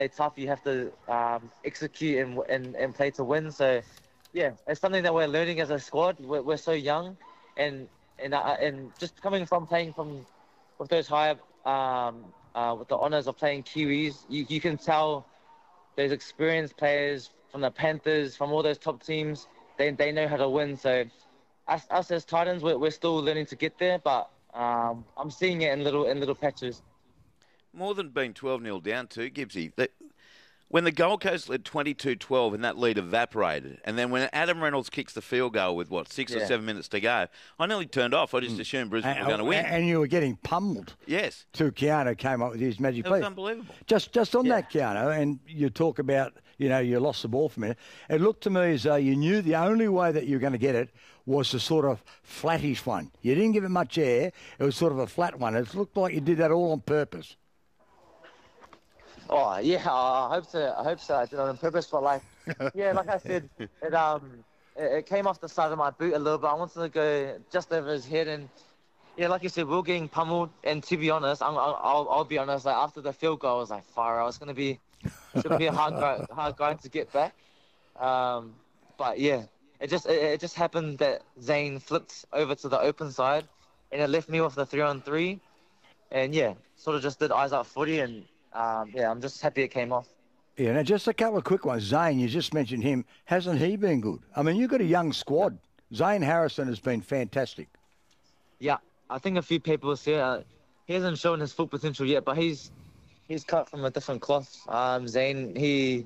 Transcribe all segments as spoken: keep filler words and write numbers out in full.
tough. You have to um, execute and, and and play to win. So, yeah, it's something that we're learning as a squad. We're, we're so young, and and uh, and just coming from playing from with those high um, uh, with the honors of playing Kiwis, you you can tell those experienced players from the Panthers, from all those top teams, they they know how to win. So, us, us as Titans, we're, we're still learning to get there, but um, I'm seeing it in little in little patches. More than being twelve nil down too, Gibbsy. They, when the Gold Coast led twenty-two twelve and that lead evaporated, and then when Adam Reynolds kicks the field goal with, what, six Yeah. or seven minutes to go, I nearly turned off. I just assumed Brisbane And, were going to win. and you were getting pummeled. Yes. Till Keano came up with his magic It was play. unbelievable. Just just on Yeah. that, Keano, and you talk about, you know, you lost the ball for a minute. It looked to me as though you knew the only way that you were going to get it was the sort of flattish one. You didn't give it much air. It was sort of a flat one. It looked like you did that all on purpose. Oh yeah, I hope so. I hope so. I did it on purpose, but like, yeah, like I said, it um, it, it came off the side of my boot a little bit. I wanted to go just over his head, and yeah, like you said, we we're getting pummeled. And to be honest, I'm, I'll, I'll I'll be honest. Like after the field goal, I was like, fire. I was gonna be, it's gonna be a hard guy, hard guy to get back. Um, but yeah, it just it, it just happened that Zane flipped over to the open side, and it left me with the three on three, and yeah, sort of just did eyes up footy and. Um, yeah, I'm just happy it came off. Yeah, now just a couple of quick ones. Zane, you just mentioned him. Hasn't he been good? I mean, you've got a young squad. Zane Harrison has been fantastic. Yeah, I think a few people say uh, he hasn't shown his full potential yet, but he's he's cut from a different cloth. Um, Zane, he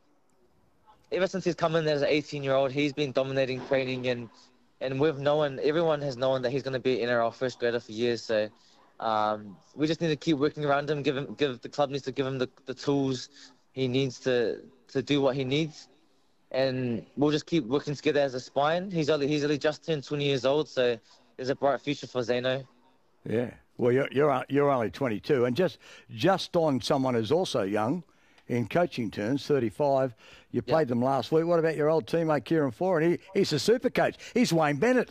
ever since he's come in as an eighteen-year-old, he's been dominating training, and and we've known, everyone has known that he's going to be an N R L first grader for years. So. Um, we just need to keep working around him. Give him, give the club needs to give him the, the tools he needs to to do what he needs, and we'll just keep working together as a spine. He's only he's only just turned twenty years old, so there's a bright future for Zeno. Yeah. Well, you're you're you're only twenty-two, and just just on someone who's also young, in coaching terms, thirty-five. You played Yeah. them last week. What about your old teammate Kieran Foran? He he's a super coach. He's Wayne Bennett.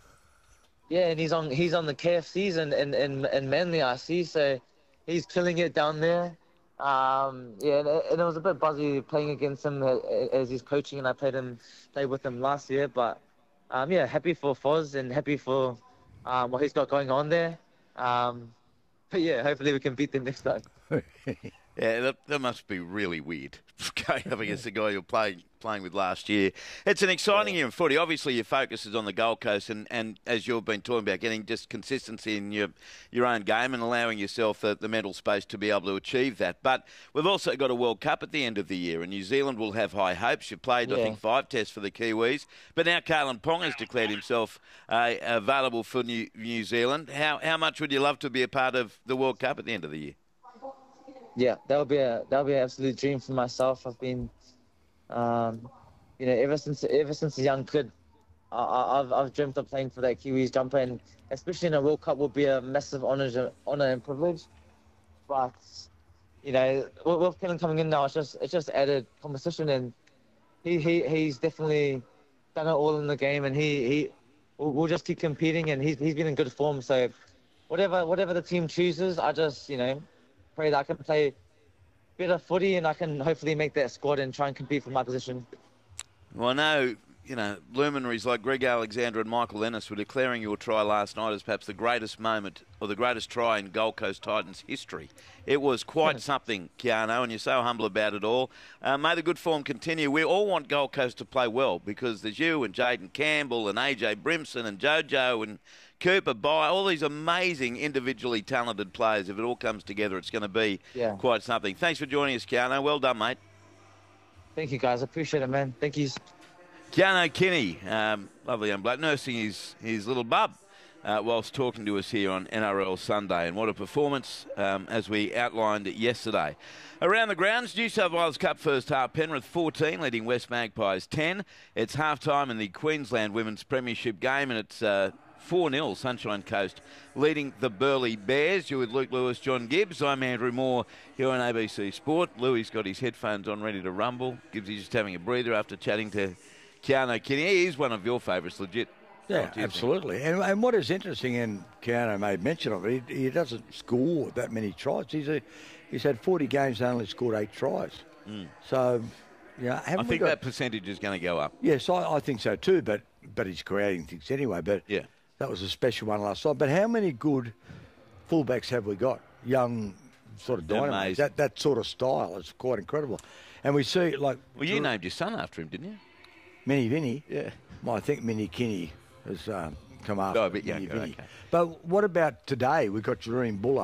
Yeah, and he's on he's on the K F Cs and and and, and Manly, I see. So he's killing it down there. Um, yeah, and it, and it was a bit buzzy playing against him as he's coaching, and I played him played with him last year. But um, yeah, happy for Foz and happy for um, what he's got going on there. Um, but yeah, hopefully we can beat them next time. Yeah, that, that must be really weird, going up against the guy you're playing playing with last year. It's an exciting year in footy. Obviously, your focus is on the Gold Coast, and, and as you've been talking about, getting just consistency in your, your own game and allowing yourself the, the mental space to be able to achieve that. But we've also got a World Cup at the end of the year, and New Zealand will have high hopes. You've played, Yeah. I think, five tests for the Kiwis. But now Kalen Pong has declared himself uh, available for New, New Zealand. How, how much would you love to be a part of the World Cup at the end of the year? Yeah, that would be a that would be an absolute dream for myself. I've been, um, you know, ever since ever since a young kid, I, I- I've I've dreamt of playing for that Kiwis jumper, and especially in a World Cup would be a massive honor honor and privilege. But you know, with, with Kellen coming in now, it's just it's just added competition, and he, he he's definitely done it all in the game, and he he we'll, we'll just keep competing, and he's he's been in good form. So whatever whatever the team chooses, I just you know. pray that I can play better footy and I can hopefully make that squad and try and compete for my position. Well, I know, you know, luminaries like Greg Alexander and Michael Ennis were declaring your try last night as perhaps the greatest moment or the greatest try in Gold Coast Titans history. It was quite something, Keano, and you're so humble about it all. Uh, may the good form continue. We all want Gold Coast to play well because there's you and Jaden Campbell and A J Brimson and Jojo and Cooper By, all these amazing individually talented players. If it all comes together, it's going to be Yeah. quite something. Thanks for joining us, Keano. Well done, mate. Thank you, guys. I appreciate it, man. Thank you. Keano Kinney, um, lovely young bloke, nursing his, his little bub uh, whilst talking to us here on N R L Sunday. And what a performance, um, as we outlined yesterday. Around the grounds, New South Wales Cup first half, Penrith fourteen, leading West Magpies ten. It's half-time in the Queensland Women's Premiership game, and it's uh, four nil, Sunshine Coast leading the Burleigh Bears. You're with Luke Lewis, John Gibbs. I'm Andrew Moore here on A B C Sport. Louis got his headphones on ready to rumble. Gibbs is just having a breather after chatting to Keano Kinney. He's one of your favourites, legit. Yeah, absolutely. And, and what is interesting, and Keano made mention of it, he, he doesn't score that many tries. He's a He's had forty games and only scored eight tries. Mm. So, yeah, I haven't we think got... that percentage is going to go up. Yes, I, I think so too, but but he's creating things anyway. But Yeah. that was a special one last night. But how many good fullbacks have we got? Young sort of dynamos. Amazing. That, that sort of style is quite incredible. And we see, like... Well, you named your son after him, didn't you? Minnie Vinnie. Yeah. Well, I think Minnie Kinney has um, come after Oh, a bit Minnie younger, Vinnie. okay. But what about today? We've got Jareen Buller.